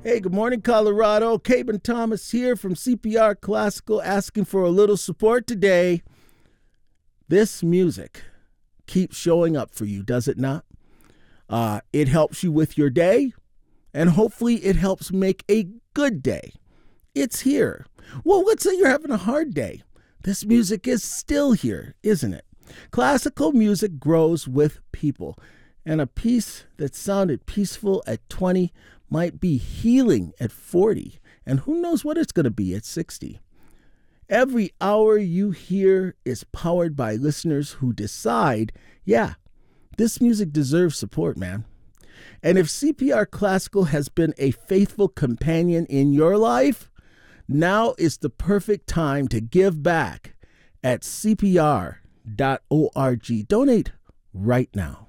Hey, good morning, Colorado. Caben Thomas here from CPR Classical asking for a little support today. This music keeps showing up for you, does it not? It helps you with your day, and hopefully it helps make a good day. It's here. Well, let's say you're having a hard day. This music is still here, isn't it? Classical music grows with people, and a piece that sounded peaceful at 20 might be healing at 40, and who knows what it's going to be at 60. Every hour you hear is powered by listeners who decide, yeah, this music deserves support, man. And if CPR Classical has been a faithful companion in your life, now is the perfect time to give back at cpr.org. Donate right now.